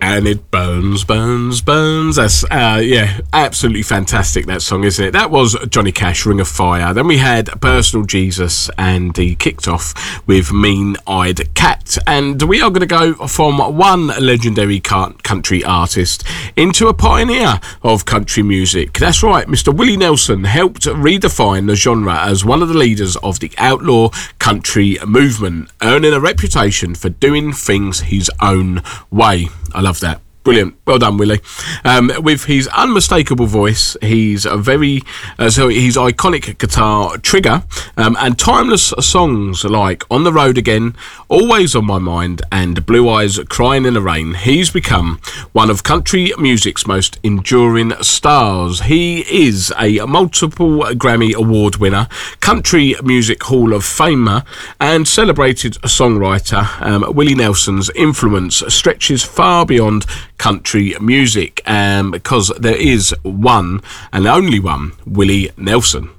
And it burns, burns, burns. That's, absolutely fantastic, that song, isn't it? That was Johnny Cash, Ring of Fire. Then we had Personal Jesus, and he kicked off with Mean Eyed Cat. And we are going to go from one legendary country artist into a pioneer of country music. That's right, Mr. Willie Nelson helped redefine the genre as one of the leaders of the outlaw country movement, earning a reputation for doing things his own way. I love that. Brilliant. Well done, Willie. With his unmistakable voice, his iconic guitar trigger, and timeless songs like On the Road Again, Always on My Mind, and Blue Eyes Crying in the Rain, he's become one of country music's most enduring stars. He is a multiple Grammy Award winner, Country Music Hall of Famer, and celebrated songwriter. Willie Nelson's influence stretches far beyond country music, because there is one and only one Willie Nelson.